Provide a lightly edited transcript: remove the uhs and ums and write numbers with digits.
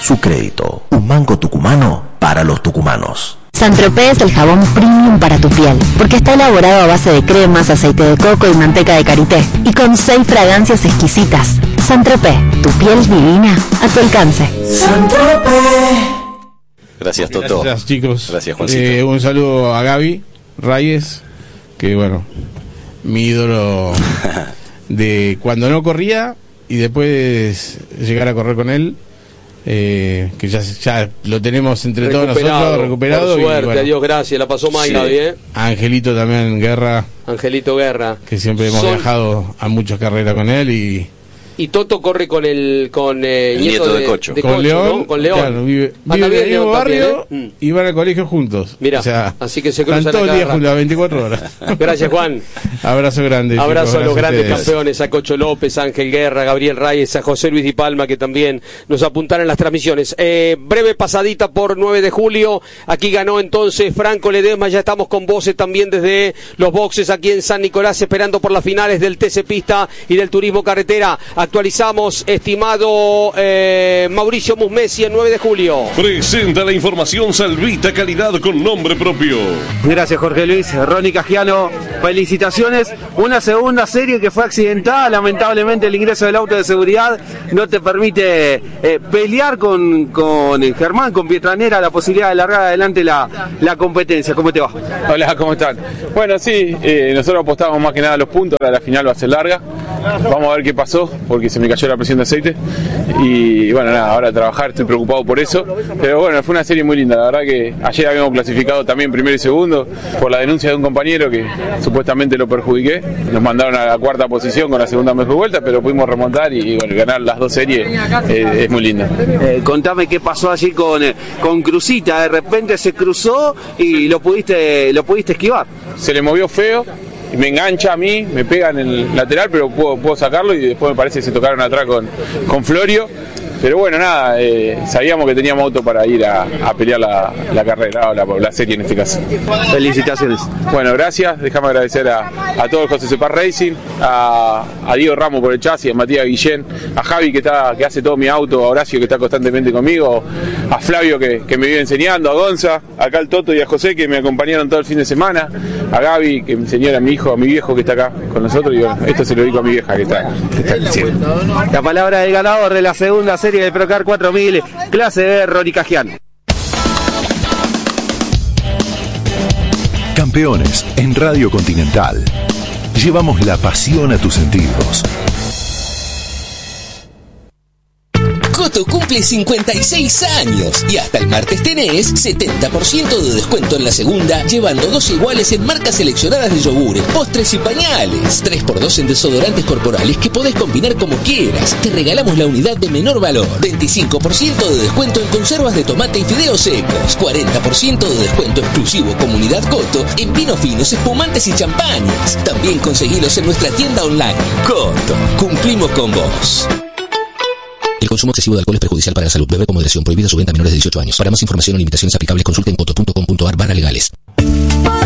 Su crédito, un banco tucumano para los tucumanos. Saint-Tropez es el jabón premium para tu piel, porque está elaborado a base de cremas, aceite de coco y manteca de karité, y con 6 fragancias exquisitas. Saint-Tropez, tu piel divina a tu alcance. Saint-Tropez. Gracias, Toto. Gracias, chicos. Gracias, Juancito. Un saludo a Gaby Reyes, que bueno, mi ídolo de cuando no corría y después llegar a correr con él. Que ya lo tenemos entre todos nosotros recuperado. Por suerte, y, bueno, Dios gracias, la pasó mal, sí. Gaby, Angelito también Guerra, Angelito Guerra, que siempre hemos viajado a muchas carreras con él. Y Toto corre con el nieto de Cocho. Con León, ¿no? Con León. Claro, vive en el mismo barrio y van al colegio juntos. Mira, o sea, así que se cruzan todo el día acá. juntos, 24 horas. Gracias, Juan. Abrazo grande. Abrazo chicos, a los grandes ustedes. campeones, a Cocho López, a Ángel Guerra, a Gabriel Reyes, a José Luis Di Palma, que también nos apuntaron en las transmisiones. Breve pasadita por 9 de julio. Aquí ganó entonces Franco Ledesma. Ya estamos con voces también desde los boxes aquí en San Nicolás, esperando por las finales del TC Pista y del Turismo Carretera. Actualizamos, estimado Mauricio Musmesi, el 9 de julio. Presenta la información Salvita Calidad con nombre propio. Gracias, Jorge Luis. Ronnie Cagiano, felicitaciones. Una segunda serie que fue accidentada. Lamentablemente el ingreso del auto de seguridad no te permite pelear con Germán, con Pietranera, la posibilidad de largar adelante la competencia. ¿Cómo te va? Hola, ¿cómo están? Bueno, sí, nosotros apostamos más que nada a los puntos. Ahora la final va a ser larga. Vamos a ver qué pasó, porque se me cayó la presión de aceite. Y bueno, nada, ahora a trabajar, estoy preocupado por eso. Pero bueno, fue una serie muy linda. La verdad que ayer habíamos clasificado también primero y segundo por la denuncia de un compañero que supuestamente lo perjudiqué. Nos mandaron a la 4ª posición con la segunda mejor vuelta, pero pudimos remontar y bueno, ganar las 2 series es muy lindo. Contame qué pasó allí con Cruzita. De repente se cruzó y lo pudiste esquivar. Se le movió feo. Me engancha a mí, me pega en el lateral, pero puedo sacarlo y después me parece que se tocaron atrás con Florio. Pero bueno, nada, sabíamos que teníamos auto para ir a pelear la carrera, o la serie en este caso. Felicitaciones. Bueno, gracias. Déjame agradecer a todos los José Cepar Racing, a Diego Ramos por el chasis, a Matías Guillén, a Javi que hace todo mi auto, a Horacio que está constantemente conmigo, a Flavio que me vive enseñando, a Gonza, acá al Toto y a José que me acompañaron todo el fin de semana, a Gaby que me enseñó a mi hijo, a mi viejo que está acá con nosotros y bueno, esto se lo dedico a mi vieja que está en el cielo. La palabra del ganador de la segunda serie del Procar 4000, clase B, Ronnie Cagiano. Campeones en Radio Continental. Llevamos la pasión a tus sentidos. Coto cumple 56 años y hasta el martes tenés 70% de descuento en la segunda, llevando 2 iguales en marcas seleccionadas de yogures, postres y pañales. 3x2 en desodorantes corporales que podés combinar como quieras. Te regalamos la unidad de menor valor. 25% de descuento en conservas de tomate y fideos secos. 40% de descuento exclusivo Comunidad Coto en vinos finos, espumantes y champañas. También conseguilos en nuestra tienda online. Coto, cumplimos con vos. El consumo excesivo de alcohol es perjudicial para la salud. Beber con moderación. Prohibida su venta a menores de 18 años. Para más información o limitaciones aplicables, consulte en coto.com.ar/legales.